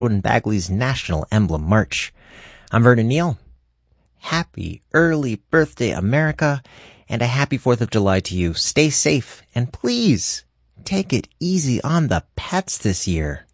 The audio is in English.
in Bagley's National Emblem March. I'm Vernon Neal. Happy early birthday, America, and a happy 4th of July to you. Stay safe, and please take it easy on the pets this year.